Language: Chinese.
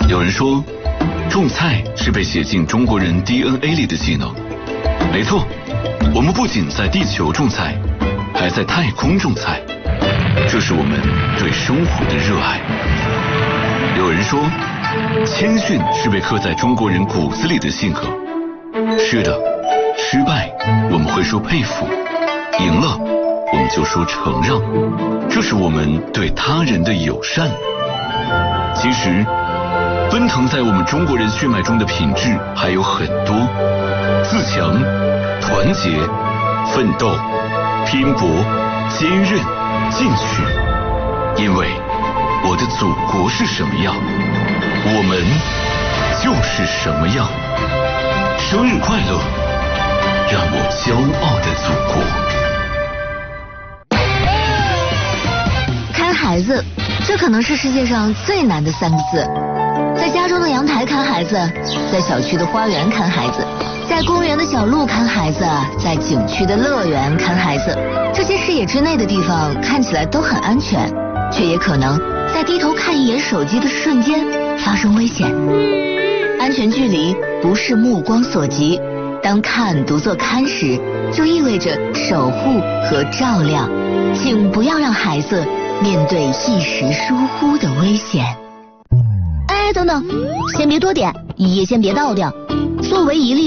有人说，种菜是被写进中国人 DNA 里的技能。没错，我们不仅在地球种菜，还在太空种菜，这是我们对生活的热爱。有人说，谦逊是被刻在中国人骨子里的性格。是的，失败我们会说佩服，赢了我们就说承让，这是我们对他人的友善。其实奔腾在我们中国人血脉中的品质还有很多：自强、团结、奋斗、拼搏、坚韧、进取。因为我的祖国是什么样，我们就是什么样。生日快乐，让我骄傲的祖国。 看孩子，这可能是世界上最难的3个字。在家中的阳台看孩子，在小区的花园看孩子，在公园的小路看孩子，在景区的乐园看孩子。这些视野之内的地方看起来都很安全，却也可能在低头看一眼手机的瞬间发生危险。安全距离不是目光所及，当看读作看时，就意味着守护和照料。请不要让孩子面对一时疏忽的危险。哎，等等，先别多点，也先别倒掉。作为一粒